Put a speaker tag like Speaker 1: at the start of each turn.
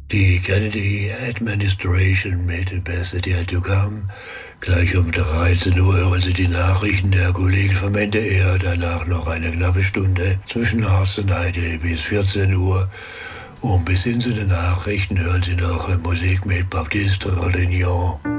Speaker 1: Die Kennedy Administration made it best that he had to come. Gleich um 13 Uhr hören Sie die Nachrichten der Kollegen vom NDR. Danach noch eine knappe Stunde zwischen 18:00 bis 14 Uhr. Und bis hin zu den Nachrichten hören Sie noch Musik mit Baptiste Rollignon.